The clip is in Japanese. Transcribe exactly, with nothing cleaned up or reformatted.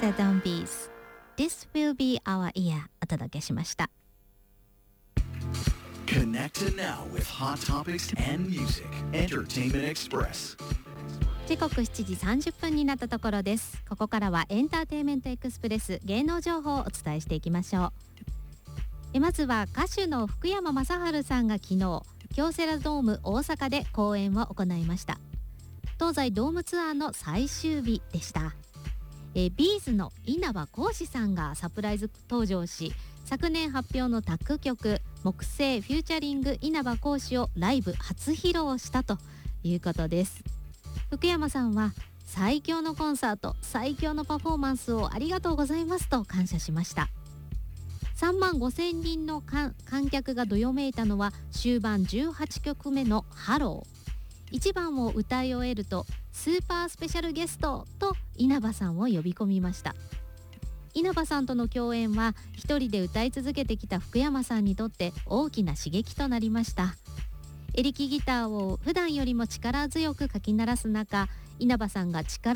Connected on Beats This will be our year お届けしました。 Connected now with hot topics and music. Entertainment Express. 時刻しちじさんじゅっぷんになったところです。ここからはエンターテインメントエクスプレス芸能情報をお伝えしていきましょう。えまずは歌手の福山雅治さんが昨日京セラドーム大阪で公演を行いました。東西ドームツアーの最終日でした。えビーズの稲葉浩志さんがサプライズ登場し、昨年発表のタッグ曲木星フューチャリング稲葉浩志をライブ初披露したということです。福山さんは最強のコンサート最強のパフォーマンスをありがとうございますと感謝しました。さんまんごせんにんの観客がどよめいたのは終盤じゅうはちきょくめのハロー。いちばんを歌い終えるとスーパースペシャルゲストと稲葉さんを呼び込みました。稲葉さんとの共演は一人で歌い続けてきた福山さんにとって大きな刺激となりました。エレキギターを普段よりも力強くかき鳴らす中、稲葉さんが力